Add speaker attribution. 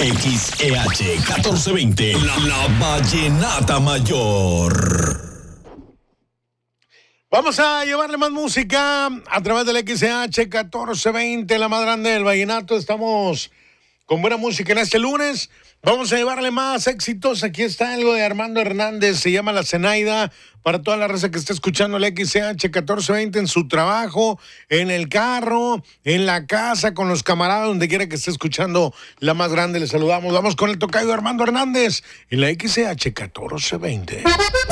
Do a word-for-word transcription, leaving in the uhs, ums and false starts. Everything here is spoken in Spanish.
Speaker 1: X E H catorce veinte, la, la Vallenata Mayor.
Speaker 2: Vamos a llevarle más música a través del X E H catorce veinte, la más grande del vallenato. Estamos con buena música en este lunes. Vamos a llevarle más éxitos. Aquí está algo de Armando Hernández, se llama La Zenaida. Para toda la raza que está escuchando el X E H catorce veinte en su trabajo, en el carro, en la casa, con los camaradas, donde quiera que esté escuchando la más grande, les saludamos. Vamos con el tocayo Armando Hernández en la X E H catorce veinte.